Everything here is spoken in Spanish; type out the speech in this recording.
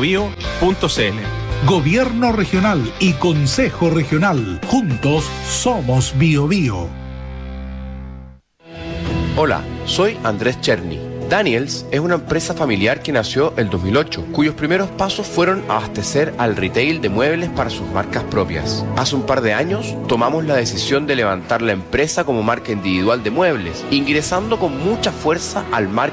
Gobierno regional y Consejo Regional. Juntos somos Biobío. Hola, soy Andrés Cherny. Daniels es una empresa familiar que nació el 2008, cuyos primeros pasos fueron abastecer al retail de muebles para sus marcas propias. Hace un par de años tomamos la decisión de levantar la empresa como marca individual de muebles, ingresando con mucha fuerza al marketing